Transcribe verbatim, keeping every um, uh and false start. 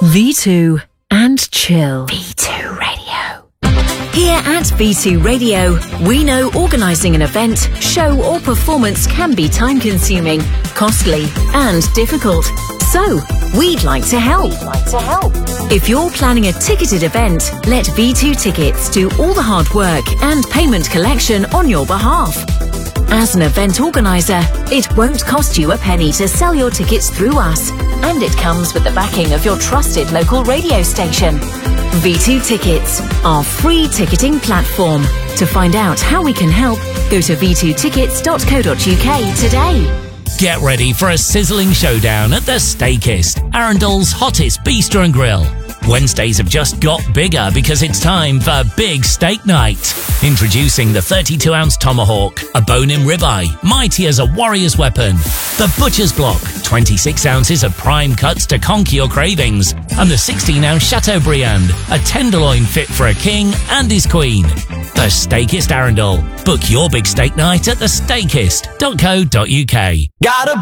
V two and chill. V two Radio. Here at V two Radio, we know organising an event, show or performance can be time-consuming, costly and difficult. So, we'd like to help. We'd like to help. If you're planning a ticketed event, let V two Tickets do all the hard work and payment collection on your behalf. As an event organiser, it won't cost you a penny to sell your tickets through us, and it comes with the backing of your trusted local radio station. V two Tickets, our free ticketing platform. To find out how we can help, go to v two tickets dot co dot uk today. Get ready for a sizzling showdown at the Steakist, Arundel's hottest bistro and grill. Wednesdays have just got bigger because it's time for Big Steak Night. Introducing the thirty-two ounce tomahawk, a bone-in ribeye, mighty as a warrior's weapon. The Butcher's Block, twenty-six ounces of prime cuts to conquer your cravings. And the sixteen ounce Chateaubriand, a tenderloin fit for a king and his queen. The Steakist Arundel. Book your Big Steak Night at the steakist dot co dot uk. Gotta